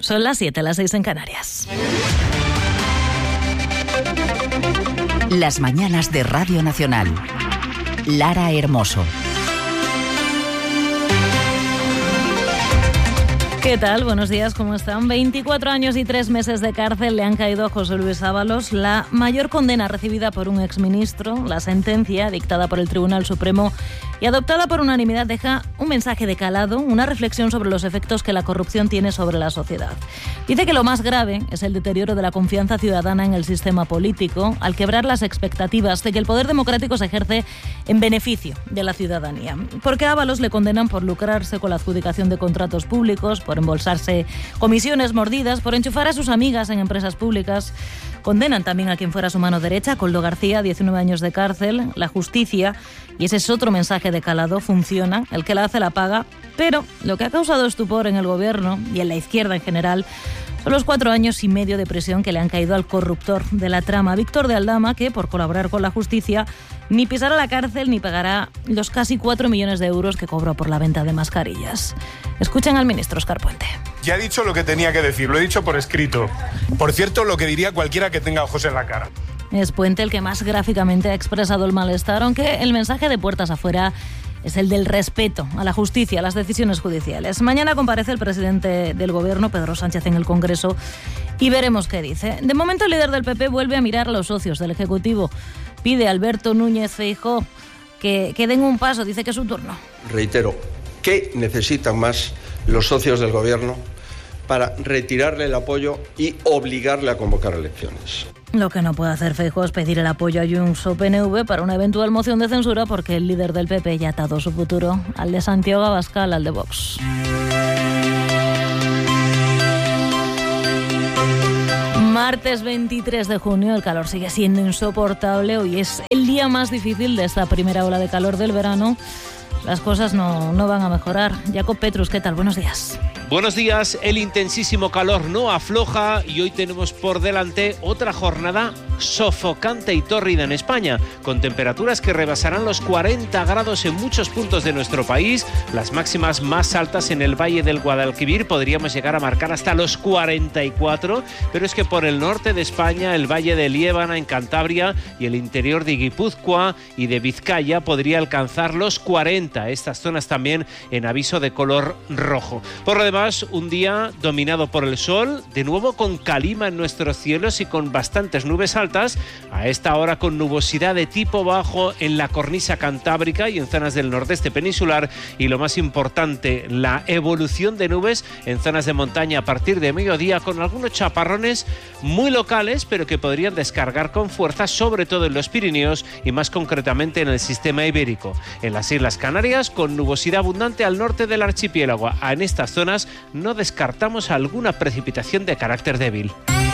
Son las 7, las 6 en Canarias. Las mañanas de Radio Nacional. Lara Hermoso. ¿Qué tal? Buenos días, ¿cómo están? 24 años y 3 meses de cárcel le han caído a José Luis Ábalos, la mayor condena recibida por un exministro. La sentencia, dictada por el Tribunal Supremo y adoptada por unanimidad, deja un mensaje de calado, una reflexión sobre los efectos que la corrupción tiene sobre la sociedad. Dice que lo más grave es el deterioro de la confianza ciudadana en el sistema político, al quebrar las expectativas de que el poder democrático se ejerce en beneficio de la ciudadanía. Porque a Ábalos le condenan por lucrarse con la adjudicación de contratos públicos, por embolsarse comisiones mordidas, por enchufar a sus amigas en empresas públicas. Condenan también a quien fuera su mano derecha, Koldo García, 19 años de cárcel. La justicia, y ese es otro mensaje de calado, funciona, el que la hace la paga, pero lo que ha causado estupor en el gobierno y en la izquierda en general son los 4 años y medio de prisión que le han caído al corruptor de la trama, Víctor de Aldama, que por colaborar con la justicia ni pisará la cárcel ni pagará los casi 4 millones de euros que cobró por la venta de mascarillas. Escuchen al ministro Óscar Puente. Ya he dicho lo que tenía que decir, lo he dicho por escrito. Por cierto, lo que diría cualquiera que tenga ojos en la cara. Es Puente el que más gráficamente ha expresado el malestar, aunque el mensaje de puertas afuera es el del respeto a la justicia, a las decisiones judiciales. Mañana comparece el presidente del Gobierno, Pedro Sánchez, en el Congreso y veremos qué dice. De momento, el líder del PP vuelve a mirar a los socios del Ejecutivo. Pide a Alberto Núñez Feijóo que den un paso, dice que es su turno. Reitero, ¿qué necesitan más los socios del Gobierno para retirarle el apoyo y obligarle a convocar elecciones? Lo que no puede hacer Feijóo es pedir el apoyo a Junts o PNV para una eventual moción de censura, porque el líder del PP ya ha atado su futuro al de Santiago Abascal, al de Vox. Martes 23 de junio, el calor sigue siendo insoportable. Hoy es el día más difícil de esta primera ola de calor del verano. Las cosas no van a mejorar. Jacob Petrus, ¿qué tal? Buenos días. Buenos días. El intensísimo calor no afloja y hoy tenemos por delante otra jornada sofocante y tórrida en España, con temperaturas que rebasarán los 40 grados en muchos puntos de nuestro país. Las máximas más altas en el Valle del Guadalquivir podríamos llegar a marcar hasta los 44, pero es que por el norte de España, el Valle de Liébana en Cantabria y el interior de Guipúzcoa y de Vizcaya podría alcanzar los 40. Estas zonas también en aviso de color rojo. Por lo demás, un día dominado por el sol, de nuevo con calima en nuestros cielos y con bastantes nubes altas, a esta hora con nubosidad de tipo bajo en la cornisa cantábrica y en zonas del nordeste peninsular, y lo más importante, la evolución de nubes en zonas de montaña a partir de mediodía, con algunos chaparrones muy locales, pero que podrían descargar con fuerza, sobre todo en los Pirineos y más concretamente en el sistema ibérico. En las Islas Canarias, con nubosidad abundante al norte del archipiélago. En estas zonas no descartamos alguna precipitación de carácter débil.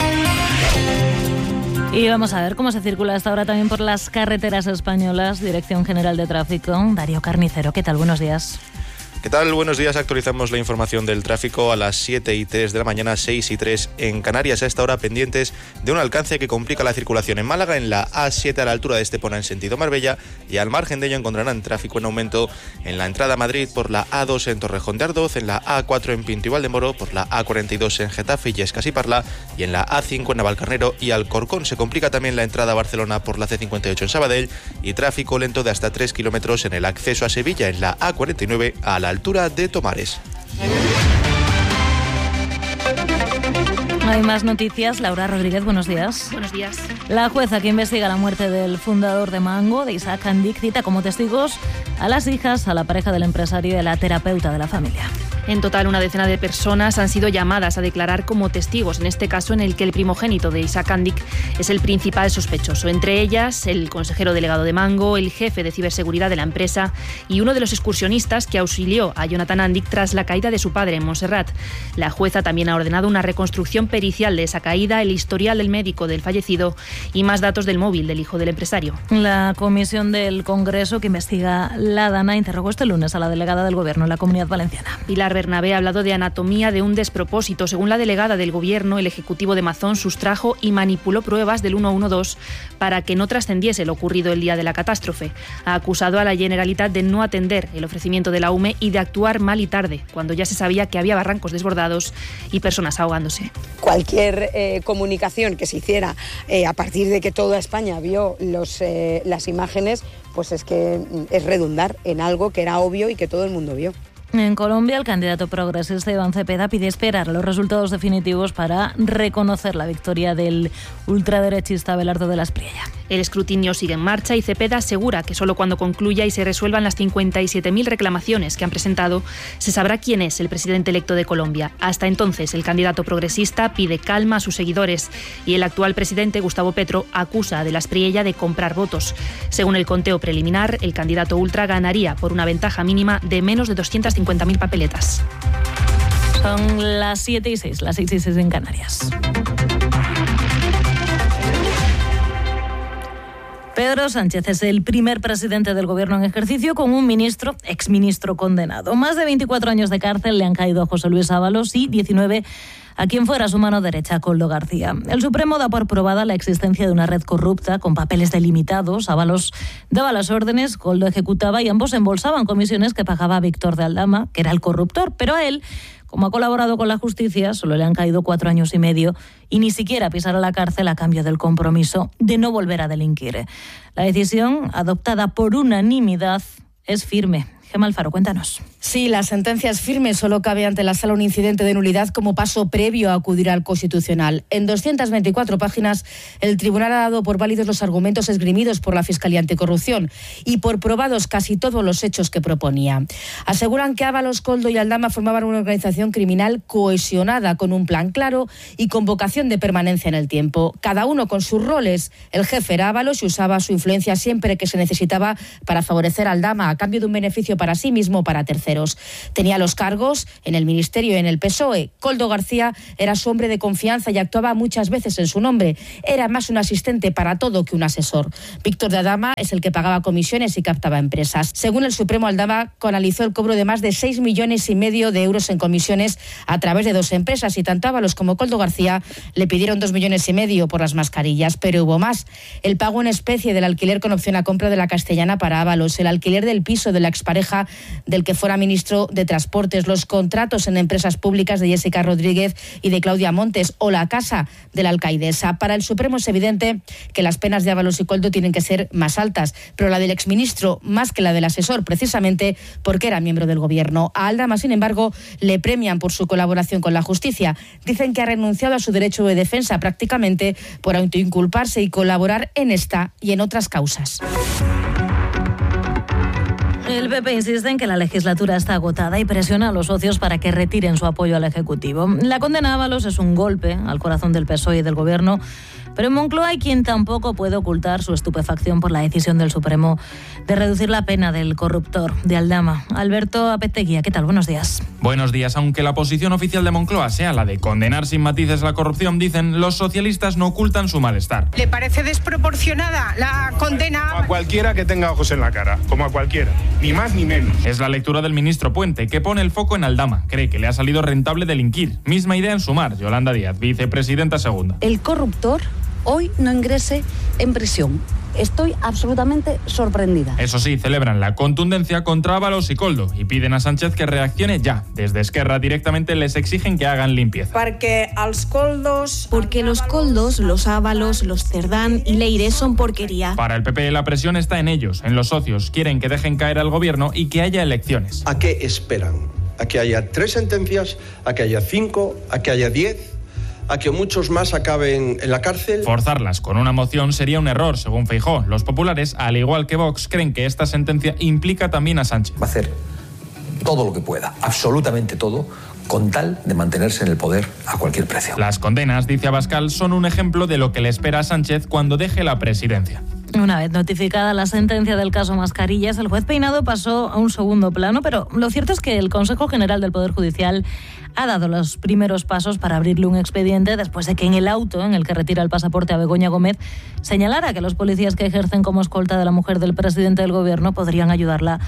Y vamos a ver cómo se circula a esta hora también por las carreteras españolas. Dirección General de Tráfico, Darío Carnicero. ¿Qué tal? Buenos días. ¿Qué tal? Buenos días. Actualizamos la información del tráfico a las 7:03 de la mañana, 6:03 en Canarias. A esta hora pendientes de un alcance que complica la circulación en Málaga, en la A7 a la altura de Estepona en sentido Marbella, y al margen de ello encontrarán tráfico en aumento en la entrada a Madrid por la A2 en Torrejón de Ardoz, en la A4 en Pinto y Valdemoro, por la A42 en Getafe y Illescas y Parla, y en la A5 en Navalcarnero y Alcorcón. Se complica también la entrada a Barcelona por la C58 en Sabadell, y tráfico lento de hasta 3 kilómetros en el acceso a Sevilla, en la A49 a la altura de Tomares. Hay más noticias. Laura Rodríguez, buenos días. Buenos días. La jueza que investiga la muerte del fundador de Mango, de Isaac Andic, cita como testigos a las hijas, a la pareja del empresario y a la terapeuta de la familia. En total, una decena de personas han sido llamadas a declarar como testigos, en este caso en el que el primogénito de Isaac Andic es el principal sospechoso. Entre ellas, el consejero delegado de Mango, el jefe de ciberseguridad de la empresa y uno de los excursionistas que auxilió a Jonathan Andic tras la caída de su padre en Montserrat. La jueza también ha ordenado una reconstrucción pericial de esa caída, el historial del médico del fallecido y más datos del móvil del hijo del empresario. La comisión del Congreso que investiga la DANA interrogó este lunes a la delegada del Gobierno en la Comunidad Valenciana. Pilar Bernabé ha hablado de anatomía de un despropósito. Según la delegada del Gobierno, el Ejecutivo de Mazón sustrajo y manipuló pruebas del 112 para que no trascendiese lo ocurrido el día de la catástrofe. Ha acusado a la Generalitat de no atender el ofrecimiento de la UME y de actuar mal y tarde, cuando ya se sabía que había barrancos desbordados y personas ahogándose. Cualquier comunicación que se hiciera a partir de que toda España vio las imágenes, pues es que es redundar en algo que era obvio y que todo el mundo vio. En Colombia, el candidato progresista Iván Cepeda pide esperar los resultados definitivos para reconocer la victoria del ultraderechista Abelardo de la Espriella. El escrutinio sigue en marcha y Cepeda asegura que solo cuando concluya y se resuelvan las 57.000 reclamaciones que han presentado se sabrá quién es el presidente electo de Colombia. Hasta entonces, el candidato progresista pide calma a sus seguidores y el actual presidente, Gustavo Petro, acusa a de la Espriella de comprar votos. Según el conteo preliminar, el candidato ultra ganaría por una ventaja mínima de menos de 250.000 papeletas. Son las 7:06, las 6:06 en Canarias. Pedro Sánchez es el primer presidente del Gobierno en ejercicio con un exministro condenado. Más de 24 años de cárcel le han caído a José Luis Ábalos y 19 a quien fuera su mano derecha, Koldo García. El Supremo da por probada la existencia de una red corrupta con papeles delimitados. Ábalos daba las órdenes, Koldo ejecutaba y ambos embolsaban comisiones que pagaba Víctor de Aldama, que era el corruptor, pero a él, como ha colaborado con la justicia, solo le han caído 4 años y medio y ni siquiera pisará la cárcel a cambio del compromiso de no volver a delinquir. La decisión, adoptada por unanimidad, es firme. Gemma Alfaro, cuéntanos. Sí, la sentencia es firme, solo cabe ante la Sala un incidente de nulidad como paso previo a acudir al Constitucional. En 224 páginas, el Tribunal ha dado por válidos los argumentos esgrimidos por la Fiscalía Anticorrupción y por probados casi todos los hechos que proponía. Aseguran que Ábalos, Koldo y Aldama formaban una organización criminal cohesionada con un plan claro y con vocación de permanencia en el tiempo. Cada uno con sus roles. El jefe era Ábalos y usaba su influencia siempre que se necesitaba para favorecer a Aldama a cambio de un beneficio para sí mismo o para terceros. Tenía los cargos en el Ministerio y en el PSOE. Koldo García era su hombre de confianza y actuaba muchas veces en su nombre. Era más un asistente para todo que un asesor. Víctor de Aldama es el que pagaba comisiones y captaba empresas. Según el Supremo, Aldama canalizó el cobro de más de 6,5 millones de euros en comisiones a través de 2 empresas y tanto Ábalos como Koldo García le pidieron 2,5 millones por las mascarillas, pero hubo más. El pago en especie del alquiler con opción a compra de la Castellana para Ábalos, el alquiler del piso de la expareja del que fuera ministro de Transportes, los contratos en empresas públicas de Jessica Rodríguez y de Claudia Montes o la casa de la alcaidesa. Para el Supremo es evidente que las penas de Ábalos y Koldo tienen que ser más altas, pero la del exministro más que la del asesor, precisamente porque era miembro del Gobierno. A Aldama, sin embargo, le premian por su colaboración con la justicia. Dicen que ha renunciado a su derecho de defensa prácticamente por autoinculparse y colaborar en esta y en otras causas. El PP insiste en que la legislatura está agotada y presiona a los socios para que retiren su apoyo al Ejecutivo. La condena a Ábalos es un golpe al corazón del PSOE y del Gobierno, pero en Moncloa hay quien tampoco puede ocultar su estupefacción por la decisión del Supremo de reducir la pena del corruptor de Aldama. Alberto Apeteguía, ¿qué tal? Buenos días. Buenos días. Aunque la posición oficial de Moncloa sea la de condenar sin matices la corrupción, dicen, los socialistas no ocultan su malestar. ¿Le parece desproporcionada la condena? A cualquiera que tenga ojos en la cara, como a cualquiera, ni más ni menos. Es la lectura del ministro Puente, que pone el foco en Aldama. Cree que le ha salido rentable delinquir. Misma idea en Sumar. Yolanda Díaz, vicepresidenta segunda. El corruptor hoy no ingrese en prisión. Estoy absolutamente sorprendida. Eso sí, celebran la contundencia contra Ábalos y Koldo y piden a Sánchez que reaccione ya. Desde Esquerra directamente les exigen que hagan limpieza. Porque los Koldos, los Ábalos, los Cerdán y Leire son porquería. Para el PP la presión está en ellos, en los socios. Quieren que dejen caer al gobierno y que haya elecciones. ¿A qué esperan? ¿A que haya 3 sentencias? ¿A que haya 5? ¿A que haya 10? ¿A que muchos más acaben en la cárcel? Forzarlas con una moción sería un error, según Feijóo. Los populares, al igual que Vox, creen que esta sentencia implica también a Sánchez. Va a hacer todo lo que pueda, absolutamente todo, con tal de mantenerse en el poder a cualquier precio. Las condenas, dice Abascal, son un ejemplo de lo que le espera a Sánchez cuando deje la presidencia. Una vez notificada la sentencia del caso Mascarillas, el juez Peinado pasó a un segundo plano, pero lo cierto es que el Consejo General del Poder Judicial ha dado los primeros pasos para abrirle un expediente después de que en el auto en el que retira el pasaporte a Begoña Gómez señalara que los policías que ejercen como escolta de la mujer del presidente del Gobierno podrían ayudarla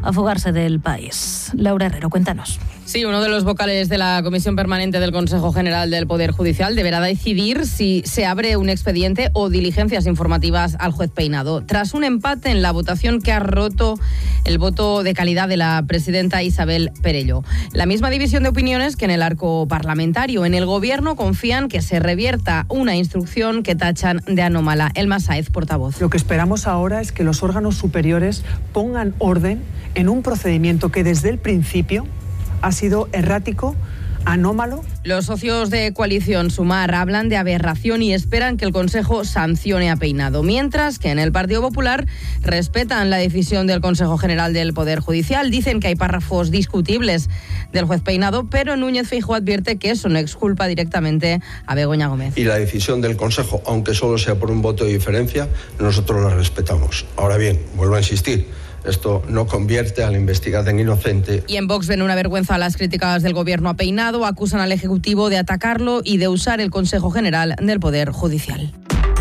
a fugarse del país. Laura Herrero, cuéntanos. Sí, uno de los vocales de la Comisión Permanente del Consejo General del Poder Judicial deberá decidir si se abre un expediente o diligencias informativas al juez Peinado, tras un empate en la votación que ha roto el voto de calidad de la presidenta Isabel Perello. La misma división de opiniones que en el arco parlamentario. En el Gobierno confían que se revierta una instrucción que tachan de anómala. Elma Sáez, portavoz. Lo que esperamos ahora es que los órganos superiores pongan orden en un procedimiento que desde el principio ha sido errático, anómalo. Los socios de coalición Sumar hablan de aberración y esperan que el Consejo sancione a Peinado, mientras que en el Partido Popular respetan la decisión del Consejo General del Poder Judicial. Dicen que hay párrafos discutibles del juez Peinado, pero Núñez Feijóo advierte que eso no exculpa directamente a Begoña Gómez. Y la decisión del Consejo, aunque solo sea por un voto de diferencia, nosotros la respetamos. Ahora bien, vuelvo a insistir, esto no convierte a la investigada en inocente. Y en Vox ven una vergüenza las críticas del Gobierno a Peinado, acusan al Ejecutivo de atacarlo y de usar el Consejo General del Poder Judicial.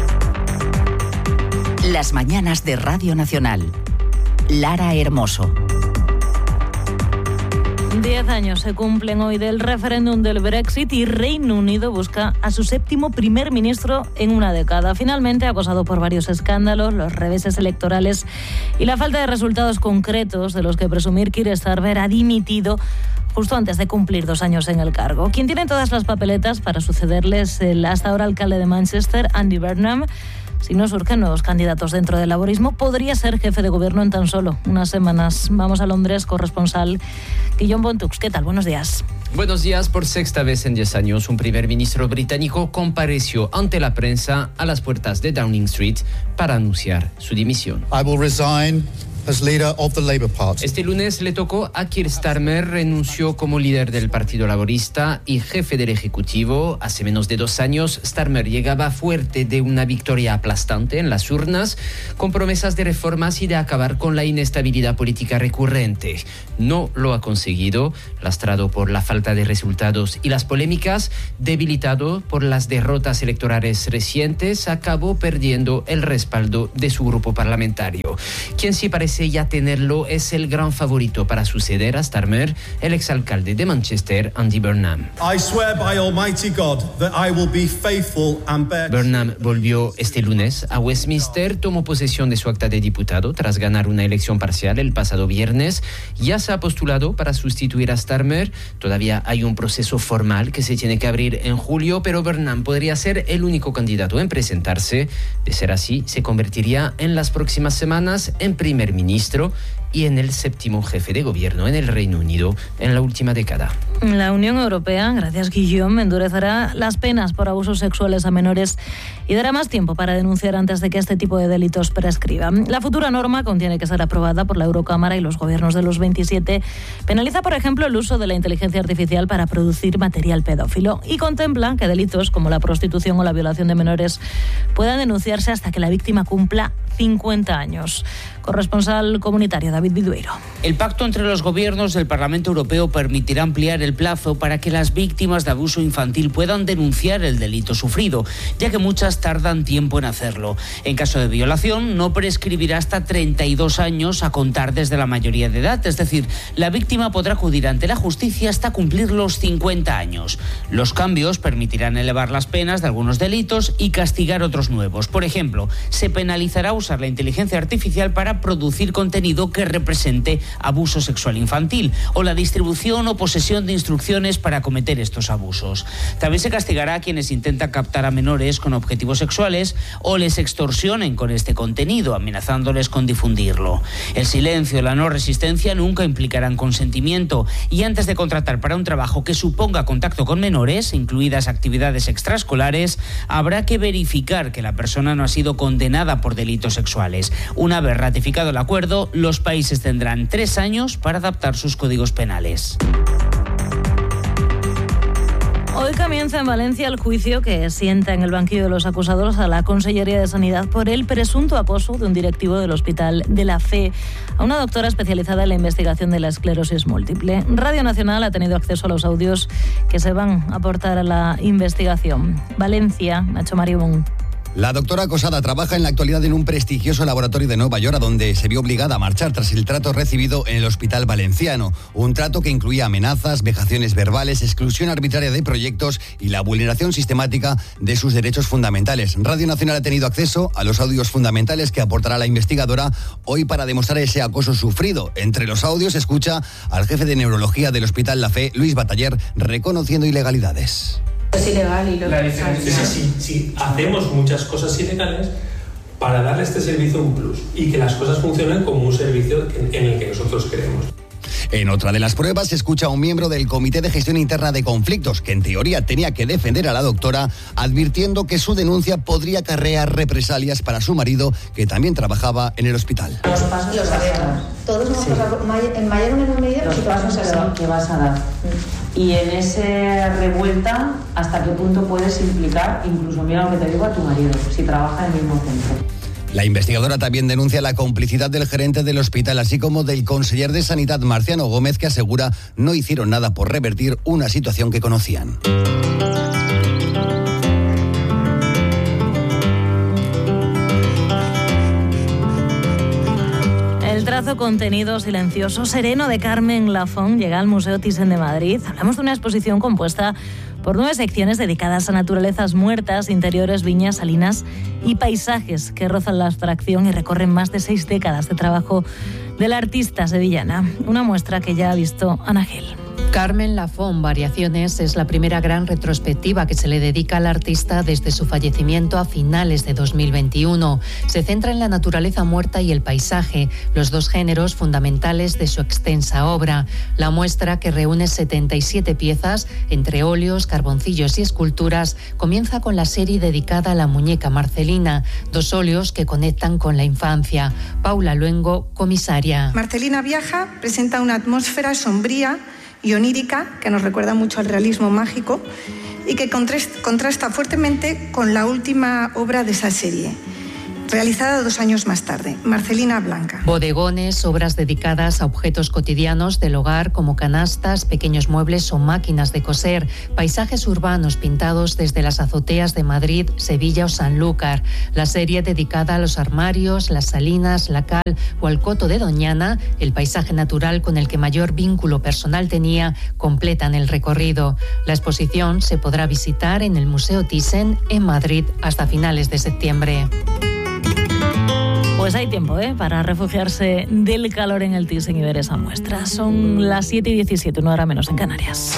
Las mañanas de Radio Nacional. Lara Hermoso. 10 años se cumplen hoy del referéndum del Brexit y Reino Unido busca a su 7º primer ministro en una década. Finalmente, acosado por varios escándalos, los reveses electorales y la falta de resultados concretos de los que presumir, Keir Starmer ha dimitido justo antes de cumplir 2 años en el cargo. Quien tiene todas las papeletas para sucederle es el hasta ahora alcalde de Manchester, Andy Burnham. Si no surgen nuevos candidatos dentro del laborismo, podría ser jefe de gobierno en tan solo unas semanas. Vamos a Londres, corresponsal Guillaume Bontux. ¿Qué tal? Buenos días. Buenos días. Por sexta vez en 10 años, un primer ministro británico compareció ante la prensa a las puertas de Downing Street para anunciar su dimisión. I will resign as leader of the Labour Party. Este lunes le tocó a Keir Starmer, renunció como líder del Partido Laborista y jefe del Ejecutivo. Hace menos de 2 años, Starmer llegaba fuerte de una victoria aplastante en las urnas, con promesas de reformas y de acabar con la inestabilidad política recurrente. No lo ha conseguido, lastrado por la falta de resultados y las polémicas, debilitado por las derrotas electorales recientes, acabó perdiendo el respaldo de su grupo parlamentario. Quien sí parece ya tenerlo es el gran favorito para suceder a Starmer, el exalcalde de Manchester, Andy Burnham. I swear by Almighty God that I will be faithful and bear... Burnham volvió este lunes a Westminster, tomó posesión de su acta de diputado tras ganar una elección parcial el pasado viernes. Ya se ha postulado para sustituir a Starmer. Todavía hay un proceso formal que se tiene que abrir en julio, pero Burnham podría ser el único candidato en presentarse. De ser así, se convertiría en las próximas semanas en primer ministro y en el 7º jefe de gobierno en el Reino Unido en la última década. La Unión Europea, gracias Guillaume, endurecerá las penas por abusos sexuales a menores y dará más tiempo para denunciar antes de que este tipo de delitos prescriban. La futura norma, que aún tiene que ser aprobada por la Eurocámara y los gobiernos de los 27, penaliza, por ejemplo, el uso de la inteligencia artificial para producir material pedófilo y contempla que delitos como la prostitución o la violación de menores puedan denunciarse hasta que la víctima cumpla 50 años. Corresponsal comunitario David Vidueiro. El pacto entre los gobiernos del Parlamento Europeo permitirá ampliar el plazo para que las víctimas de abuso infantil puedan denunciar el delito sufrido, ya que muchas tardan tiempo en hacerlo. En caso de violación, no prescribirá hasta 32 años a contar desde la mayoría de edad, es decir, la víctima podrá acudir ante la justicia hasta cumplir los 50 años. Los cambios permitirán elevar las penas de algunos delitos y castigar otros nuevos. Por ejemplo, se penalizará usar la inteligencia artificial para producir contenido que represente abuso sexual infantil o la distribución o posesión de instrucciones para cometer estos abusos. También se castigará a quienes intentan captar a menores con objetivos sexuales o les extorsionen con este contenido, amenazándoles con difundirlo. El silencio y la no resistencia nunca implicarán consentimiento y antes de contratar para un trabajo que suponga contacto con menores, incluidas actividades extraescolares, habrá que verificar que la persona no ha sido condenada por delitos sexuales. Una vez ratificado el acuerdo, los países tendrán 3 años para adaptar sus códigos penales. Hoy comienza en Valencia el juicio que sienta en el banquillo de los acusados a la Consellería de Sanidad por el presunto acoso de un directivo del Hospital de la Fe a una doctora especializada en la investigación de la esclerosis múltiple. Radio Nacional ha tenido acceso a los audios que se van a aportar a la investigación. Valencia, Nacho Maribón. La doctora Cosada trabaja en la actualidad en un prestigioso laboratorio de Nueva York, donde se vio obligada a marchar tras el trato recibido en el Hospital Valenciano. Un trato que incluía amenazas, vejaciones verbales, exclusión arbitraria de proyectos y la vulneración sistemática de sus derechos fundamentales. Radio Nacional ha tenido acceso a los audios fundamentales que aportará la investigadora hoy para demostrar ese acoso sufrido. Entre los audios escucha al jefe de neurología del Hospital La Fe, Luis Bataller, reconociendo ilegalidades. Es ilegal y la diferencia es así, sí, hacemos muchas cosas ilegales para darle este servicio un plus y que las cosas funcionen como un servicio en el que nosotros creemos. En otra de las pruebas se escucha a un miembro del Comité de Gestión Interna de Conflictos, que en teoría tenía que defender a la doctora, advirtiendo que su denuncia podría acarrear represalias para su marido, que también trabajaba en el hospital. Los pasos lo sabemos. Todos hemos pasado en mayor o menor medida los pasos que vas a dar. Y en esa revuelta, ¿hasta qué punto puedes implicar, incluso mira lo que te digo, a tu marido, si trabaja en el mismo centro? La investigadora también denuncia la complicidad del gerente del hospital, así como del conseller de Sanidad, Marciano Gómez, que asegura no hicieron nada por revertir una situación que conocían. El trazo contenido, silencioso, sereno de Carmen Lafont llega al Museo Thyssen de Madrid. Hablamos de una exposición compuesta por 9 secciones dedicadas a naturalezas muertas, interiores, viñas, salinas y paisajes que rozan la abstracción y recorren más de 6 décadas de trabajo de la artista sevillana. Una muestra que ya ha visto Ana Gil. Carmen Lafont, Variaciones, es la primera gran retrospectiva que se le dedica al artista desde su fallecimiento a finales de 2021. Se centra en la naturaleza muerta y el paisaje, los dos géneros fundamentales de su extensa obra. La muestra, que reúne 77 piezas, entre óleos, carboncillos y esculturas, comienza con la serie dedicada a la muñeca Marcelina, 2 óleos que conectan con la infancia. Paula Luengo, comisaria. Marcelina viaja, presenta una atmósfera sombría y onírica que nos recuerda mucho al realismo mágico y que contrasta fuertemente con la última obra de esa serie, realizada 2 años más tarde, Marcelina Blanca. Bodegones, obras dedicadas a objetos cotidianos del hogar como canastas, pequeños muebles o máquinas de coser, paisajes urbanos pintados desde las azoteas de Madrid, Sevilla o Sanlúcar. La serie dedicada a los armarios, las salinas, la cal o al coto de Doñana, el paisaje natural con el que mayor vínculo personal tenía, completan el recorrido. La exposición se podrá visitar en el Museo Thyssen en Madrid hasta finales de septiembre. Pues hay tiempo para refugiarse del calor en el Thyssen y ver esa muestra. Son las 7:17, 1 hora menos en Canarias.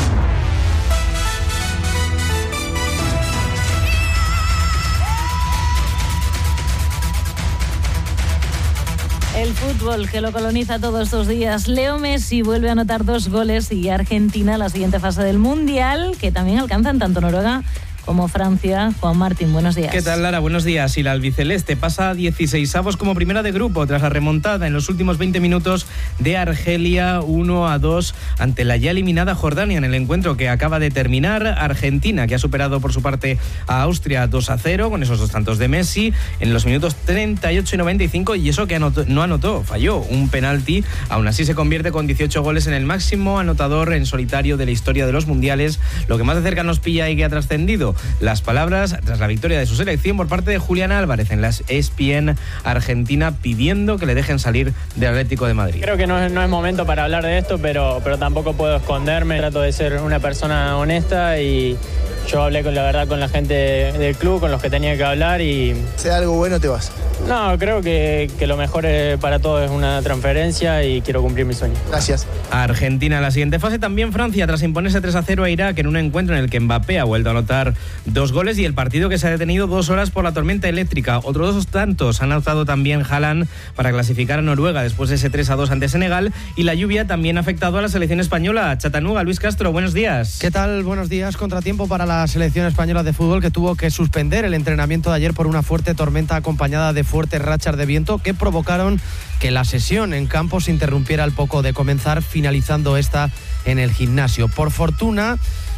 El fútbol que lo coloniza todos estos días. Leo Messi vuelve a anotar 2 goles y Argentina a la siguiente fase del Mundial, que también alcanzan tanto Noruega como Francia. Juan Martín, buenos días. ¿Qué tal, Lara? Buenos días. Y la albiceleste pasa a 16avos como primera de grupo tras la remontada en los últimos 20 minutos de Argelia 1-2 ante la ya eliminada Jordania en el encuentro que acaba de terminar. Argentina, que ha superado por su parte a Austria 2-0 con esos 2 tantos de Messi en los minutos 38 y 95, y eso que no anotó, falló un penalti. Aún así se convierte con 18 goles en el máximo anotador en solitario de la historia de los mundiales, lo que más de cerca nos pilla y que ha trascendido. Las palabras tras la victoria de su selección por parte de Julián Álvarez en las ESPN Argentina, pidiendo que le dejen salir del Atlético de Madrid. Creo que no es momento para hablar de esto, pero tampoco puedo esconderme. Trato de ser una persona honesta y yo hablé con la gente del club, con los que tenía que hablar y... Si hay algo bueno, te vas. No, creo que lo mejor para todos es una transferencia y quiero cumplir mi sueño. Gracias. Argentina en la siguiente fase, también Francia, tras imponerse 3-0 a Irak en un encuentro en el que Mbappé ha vuelto a anotar 2 goles y el partido que se ha detenido 2 horas por la tormenta eléctrica. Otros 2 tantos han anotado también Haaland para clasificar a Noruega después de ese 3-2 ante Senegal, y la lluvia también ha afectado a la selección española. Chattanooga, Luis Castro, buenos días. ¿Qué tal? Buenos días. Contratiempo para la selección española de fútbol, que tuvo que suspender el entrenamiento de ayer por una fuerte tormenta acompañada de fuertes rachas de viento que provocaron que la sesión en campo se interrumpiera al poco de comenzar, finalizando esta en el gimnasio. Por fortuna,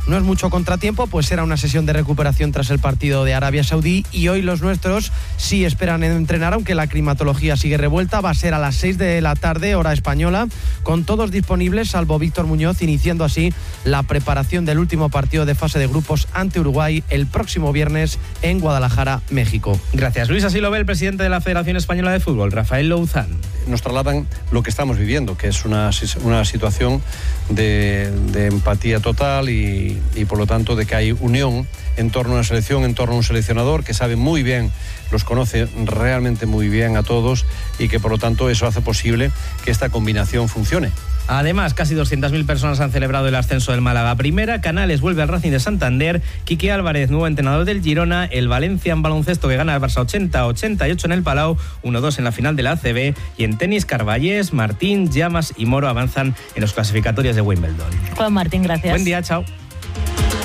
no es mucho contratiempo, pues era una sesión de recuperación tras el partido de Arabia Saudí y hoy los nuestros sí esperan entrenar, aunque la climatología sigue revuelta. Va a ser a las 6 de la tarde, hora española, con todos disponibles, salvo Víctor Muñoz, iniciando así la preparación del último partido de fase de grupos ante Uruguay el próximo viernes en Guadalajara, México. Gracias, Luis. Así lo ve el presidente de la Federación Española de Fútbol, Rafael Louzán. Nos trasladan lo que estamos viviendo, que es una situación de empatía total y por lo tanto de que hay unión en torno a una selección, en torno a un seleccionador que sabe muy bien, los conoce realmente muy bien a todos y que por lo tanto eso hace posible que esta combinación funcione. Además, casi 200.000 personas han celebrado el ascenso del Málaga a Primera. Canales vuelve al Racing de Santander. Quique Álvarez, nuevo entrenador del Girona. El Valencia en baloncesto que gana al Barça 80-88 en el Palau. 1-2 en la final de la ACB. Y en tenis, Carballés, Martín, Llamas y Moro avanzan en los clasificatorios de Wimbledon. Juan Martín, gracias. Buen día, chao.